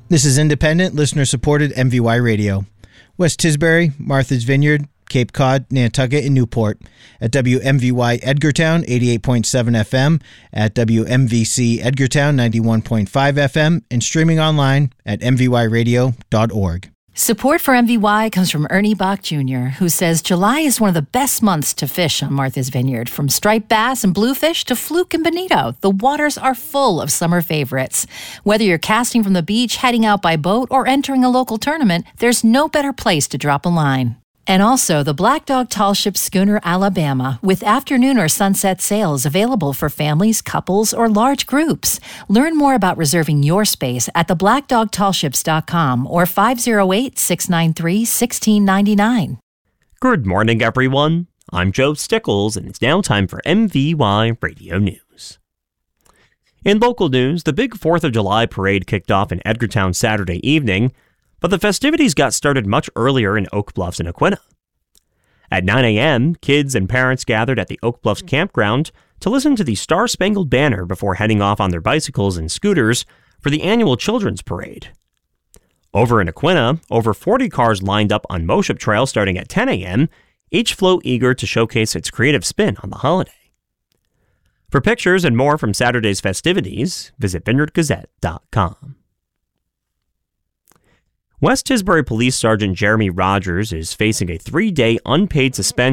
This is independent, listener-supported MVY Radio. West Tisbury, Martha's Vineyard, Cape Cod, Nantucket, and Newport. At WMVY Edgartown, 88.7 FM, at WMVC Edgartown, 91.5 FM, and streaming online at mvyradio.org. Support for MVY comes from Ernie Bach Jr., who says July is one of the best months to fish on Martha's Vineyard. From striped bass and bluefish to fluke and bonito, the waters are full of summer favorites. Whether you're casting from the beach, heading out by boat, or entering a local tournament, there's no better place to drop a line. And also the Black Dog Tall Ship Schooner Alabama, with afternoon or sunset sails available for families, couples, or large groups. Learn more about reserving your space at theblackdogtallships.com or 508-693-1699. Good morning, everyone. I'm Joe Stickles, and it's now time for MVY Radio News. In local news, the big 4th of July parade kicked off in Edgartown Saturday evening, but the festivities got started much earlier in Oak Bluffs and Aquinnah. At 9 a.m., kids and parents gathered at the Oak Bluffs campground to listen to the Star-Spangled Banner before heading off on their bicycles and scooters for the annual Children's Parade. Over in Aquinnah, over 40 cars lined up on Moship Trail starting at 10 a.m., each float eager to showcase its creative spin on the holiday. For pictures and more from Saturday's festivities, visit vineyardgazette.com. West Tisbury Police Sergeant Jeremy Rogers is facing a 3-day unpaid suspension